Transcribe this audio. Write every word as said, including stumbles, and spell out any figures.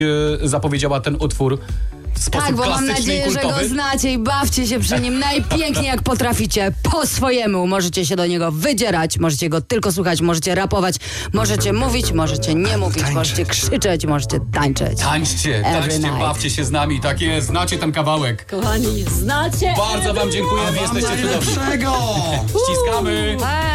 e, zapowiedziała ten utwór w sposób Tak, bo mam klasyczny nadzieję, i że kultowy. go znacie i bawcie się przy nim najpiękniej jak potraficie, po swojemu. Możecie się do niego wydzierać, możecie go tylko słuchać, możecie rapować, możecie mówić, możecie nie mówić, tańczyć. możecie krzyczeć, możecie tańczyć. Tańczcie, Every tańczcie, night. bawcie się z nami, tak jest, znacie ten kawałek. Kochani, znacie? Bardzo wam dziękujemy, jesteście cudowni. Najlepszego! Ściskamy!